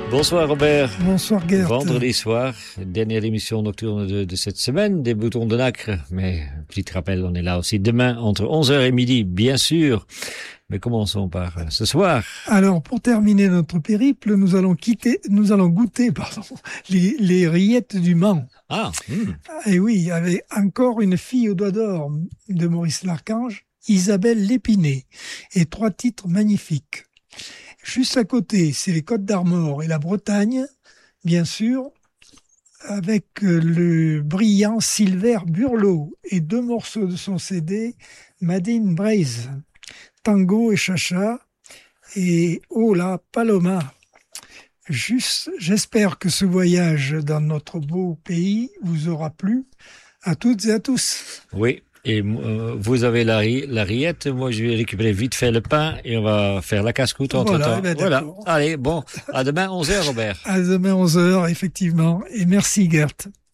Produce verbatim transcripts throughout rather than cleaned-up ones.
Bonsoir Robert. Bonsoir Gert. Vendredi soir, dernière émission nocturne de, de cette semaine, des boutons de nacre. Mais, petit rappel, on est là aussi demain entre onze heures et midi, bien sûr. Mais commençons par euh, ce soir. Alors, pour terminer notre périple, nous allons quitter, nous allons goûter, pardon, les, les rillettes du Mans. Ah, hmm. Et oui, il y avait encore une fille au doigt d'or de Maurice Larchange, Isabelle Lépiné, et trois titres magnifiques. Juste à côté, c'est les Côtes d'Armor et la Bretagne, bien sûr, avec le brillant Silver Burlot et deux morceaux de son C D, Madine Braise, Tango et Chacha, et Oh là, Paloma. Juste, j'espère que ce voyage dans notre beau pays vous aura plu à toutes et à tous. Oui. Et euh, vous avez la, la rillette, moi je vais récupérer vite fait le pain et on va faire la casse-croûte entre Voilà, temps. ben Voilà. d'accord. Allez, bon, à demain onze heures Robert. À demain onze heures, effectivement. Et merci Gert.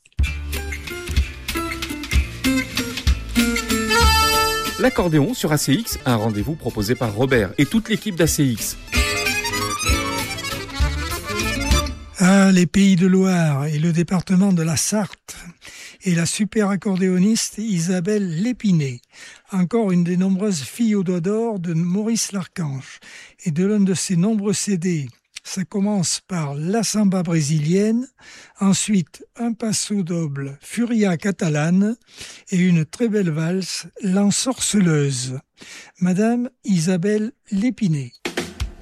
L'accordéon sur A C X, un rendez-vous proposé par Robert et toute l'équipe d'A C X. Ah, les Pays de Loire et le département de la Sarthe et la super accordéoniste Isabelle Lépiné, encore une des nombreuses filles au doigt d'or de Maurice Larchange et de l'un de ses nombreux C D. Ça commence par la samba brésilienne, ensuite un passo doble Furia catalane et une très belle valse, l'ensorceleuse. Madame Isabelle Lépiné.